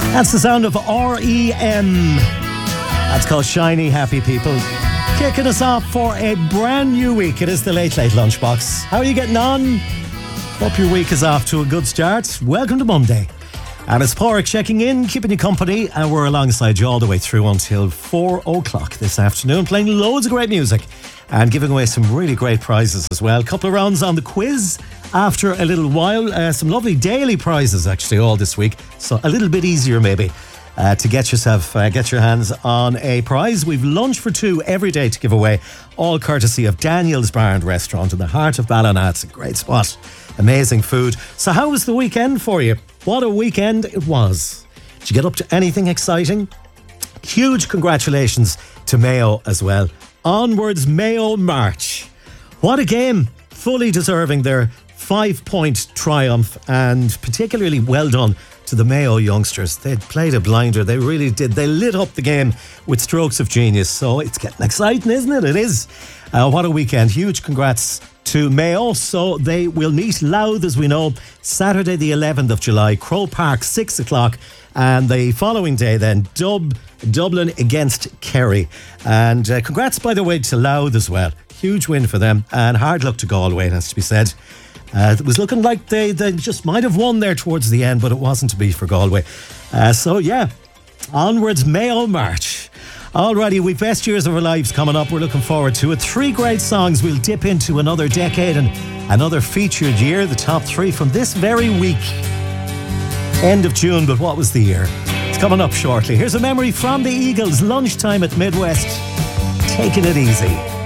That's the sound of REM. That's called Shiny Happy People. Kicking us off for a brand new week. It is the Late Late Lunchbox. How are you getting on? Hope your week is off to a good start. Welcome to Monday. And it's Porrick checking in, keeping you company, and we're alongside you all the way through until 4 o'clock this afternoon, playing loads of great music and giving away some really great prizes as well. A couple of rounds on the quiz after a little while. Some lovely daily prizes actually all this week, so a little bit easier maybe to get your hands on a prize. We've lunch for two every day to give away, all courtesy of Daniel's Bar and Restaurant in the heart of Ballina. It's a great spot, amazing food. So how was the weekend for you? What a weekend it was. Did you get up to anything exciting? Huge congratulations to Mayo as well. Onwards Mayo March. What a game. Fully deserving their 5-point triumph, and particularly well done to the Mayo youngsters. They played a blinder. They really did. They lit up the game with strokes of genius. So it's getting exciting, isn't it? It is. What a weekend. Huge congrats to Mayo. So they will meet Louth, as we know, Saturday the 11th of July, Croke Park, 6 o'clock. And the following day then, Dublin against Kerry. And congrats, by the way, to Louth as well. Huge win for them. And hard luck to Galway, it has to be said. It was looking like they just might have won there towards the end, but it wasn't to be for Galway. So yeah, onwards Mayo March. Alrighty, we've best years of our lives coming up. We're looking forward to it. 3 great songs. We'll dip into another decade and another featured year. The top 3 from this very week. End of June, but what was the year? It's coming up shortly. Here's a memory from the Eagles. Lunchtime at Midwest. Taking it easy.